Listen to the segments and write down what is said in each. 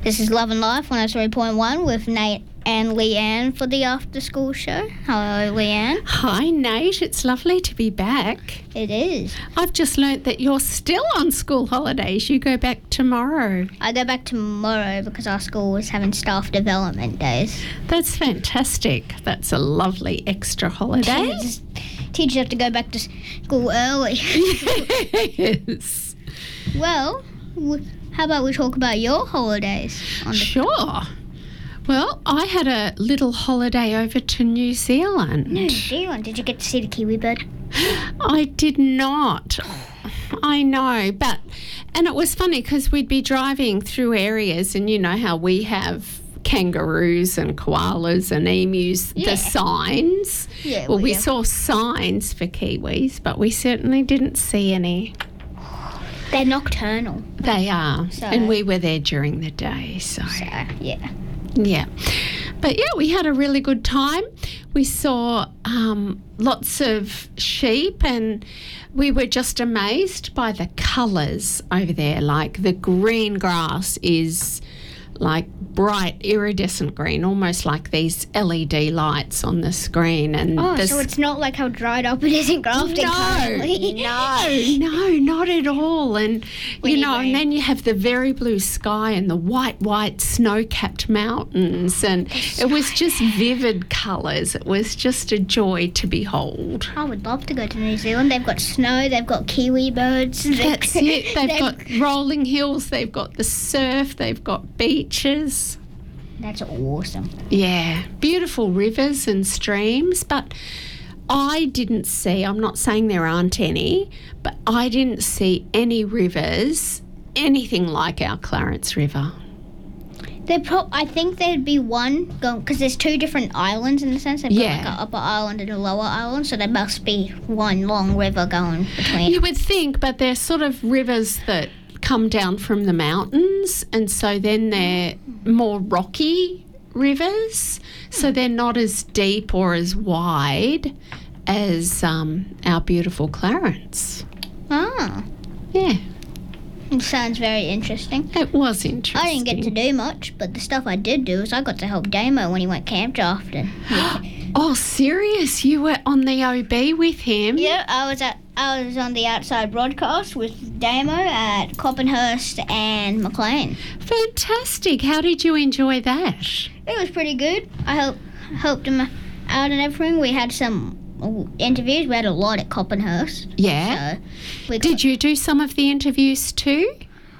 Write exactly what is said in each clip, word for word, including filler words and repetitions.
This is Love and Life one oh three point one with Nate and Leanne for the After School Show. Hello, Leanne. Hi, Nate. It's lovely to be back. It is. I've just learnt that you're still on school holidays. You go back tomorrow. I go back tomorrow because our school was having staff development days. That's fantastic. That's a lovely extra holiday. Teachers, teachers have to go back to school early. Yes. Well, w- how about we talk about your holidays? On the Sure. Well, I had a little holiday over to New Zealand. New Zealand. Did you get to see the kiwi bird? I did not. I know, but, and it was funny because we'd be driving through areas and you know how we have kangaroos and koalas and emus, Yeah. the signs. Yeah, Well, well, we yeah. saw signs for kiwis, but we certainly didn't see any. They're nocturnal. They are. So- And we were there during the day, so. So, yeah. Yeah. But yeah, we had a really good time. We saw um, lots of sheep and we were just amazed by the colours over there. Like the green grass is like bright iridescent green, almost like these L E D lights on the screen. And Oh, the so it's not like how dried up it is in Grafton no, currently. no, no, not at all. And, Windy you know, rain. and then you have the very blue sky and the white, white snow-capped mountains. And it was just vivid colours. It was just a joy to behold. I would love to go to New Zealand. They've got snow, they've got kiwi birds. That's it. They've got rolling hills, they've got the surf, they've got beaches. That's awesome. Yeah, beautiful rivers and streams, but I didn't see, I'm not saying there aren't any, but I didn't see any rivers, anything like our Clarence River. They pro- I think there'd be one going because there's two different islands in the sense. They've Yeah. got like an upper island and a lower island, so there must be one long river going between. You would think, but they're sort of rivers that come down from the mountains, and so then they're more rocky rivers, so they're not as deep or as wide as um, our beautiful Clarence. Ah, Yeah, it sounds very interesting. it was interesting. I didn't get to do much, but the stuff I did do is I got to help Damo when he went camp drafting. Oh, serious? You were on the O B with him? Yeah, I was at I was on the outside broadcast with Damo at Coppenhurst and McLean. Fantastic. How did you enjoy that? It was pretty good. I helped helped him out and everything. We had some interviews. We had a lot at Coppenhurst. Yeah. So we Did you do some of the interviews too?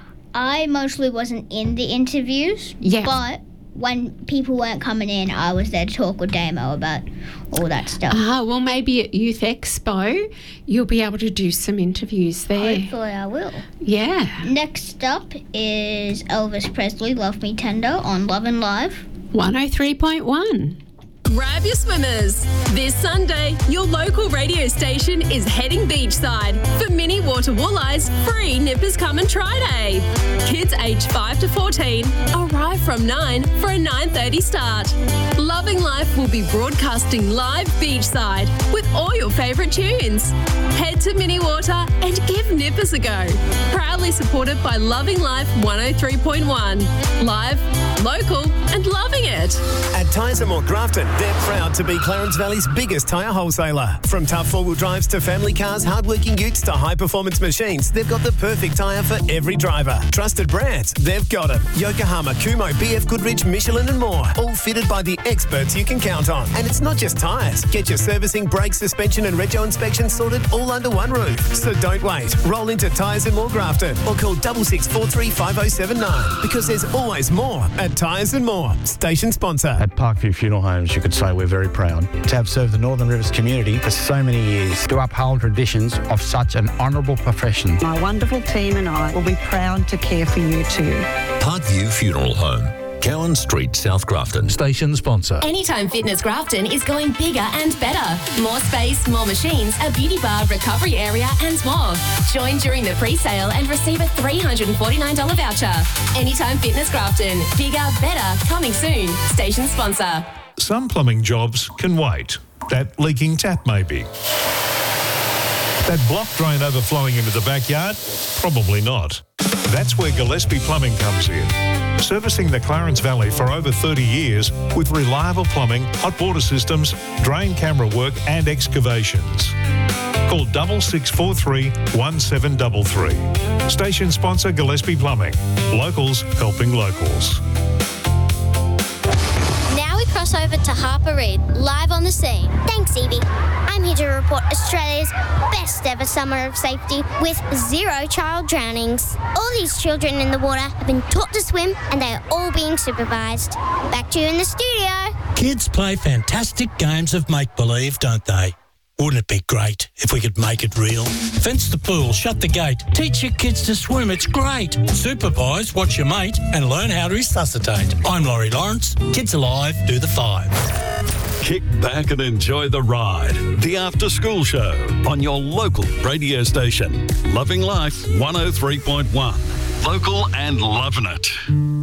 I mostly wasn't in the interviews. Yeah. But when people weren't coming in, I was there to talk with Damo about all that stuff. Ah, well, maybe at Youth Expo you'll be able to do some interviews there. Hopefully I will. Yeah. Next up is Elvis Presley, Love Me Tender on Love and Live. one oh three point one. Grab your swimmers. This Sunday, your local radio station is heading beachside for mini water walleyes free Nippers Come and Try Day. Kids aged five to fourteen arrive from nine for a nine thirty start. Loving Life will be broadcasting live beachside with all your favourite tunes. Head to Mini Water and give Nippers a go. Proudly supported by Loving Life one oh three point one. Live, local and loving it. At Tyres and More Grafton, they're proud to be Clarence Valley's biggest tyre wholesaler. From tough four-wheel drives to family cars, hard-working utes to high-performance machines, they've got the perfect tyre for every driver. Trusted brands, they've got them. Yokohama, Kumo, B F Goodrich, Michelin and more. All fitted by the experts you can count on. And it's not just tyres. Get your servicing, brakes, suspension and rego inspection sorted all under one roof. So don't wait. Roll into Tyres and More Grafton or call six six four three five oh seven nine because there's always more at Tyres and More. Station sponsor. At Parkview Funeral Homes, you could say we're very proud to have served the Northern Rivers community for so many years, to uphold traditions of such an honourable profession. My wonderful team and I will be proud to care for you too. Parkview Funeral Home, Cowan Street, South Grafton. Station sponsor. Anytime Fitness Grafton is going bigger and better. More space, more machines, a beauty bar, recovery area and more. Join during the pre-sale and receive a three hundred forty-nine dollars voucher. Anytime Fitness Grafton. Bigger, better, coming soon. Station sponsor. Some plumbing jobs can wait. That leaking tap maybe. That block drain overflowing into the backyard? Probably not. That's where Gillespie Plumbing comes in. Servicing the Clarence Valley for over thirty years with reliable plumbing, hot water systems, drain camera work and excavations. Call double six four three one seven three three. Station sponsor Gillespie Plumbing. Locals helping locals. Now we cross over to Harper Reid, live on the scene. Thanks, Evie. I'm here to report Australia's best ever summer of safety with zero child drownings. All these children in the water have been taught to swim and they are all being supervised. Back to you in the studio. Kids play fantastic games of make-believe, don't they? Wouldn't it be great if we could make it real? Fence the pool, shut the gate, teach your kids to swim, it's great. Supervise, watch your mate, and learn how to resuscitate. I'm Laurie Lawrence. Kids Alive, do the five. Kick back and enjoy the ride. The After School Show on your local radio station. Loving Life one oh three point one. Local and loving it.